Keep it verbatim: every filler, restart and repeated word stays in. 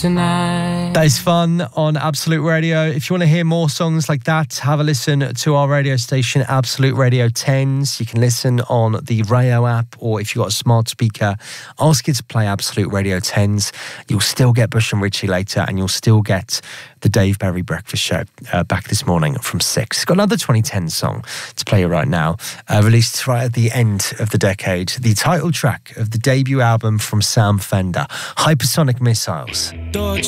tonight. That is fun on Absolute Radio. If you want to hear more songs like that, have a listen to our radio station, Absolute Radio tens. You can listen on the Rayo app, or if you've got a smart speaker, ask it to play Absolute Radio tens. You'll still get Bush and Richie later, and you'll still get the Dave Berry Breakfast Show uh, back this morning from six. Got another twenty ten song to play you right now, uh, released right at the end of the decade. The title track of the debut album from Sam Fender, Hypersonic Missiles.